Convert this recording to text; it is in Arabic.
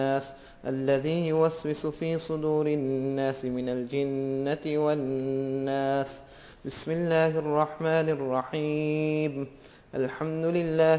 الذي يوسوس في صدور الناس من الجنة والناس. بسم الله الرحمن الرحيم. الحمد لله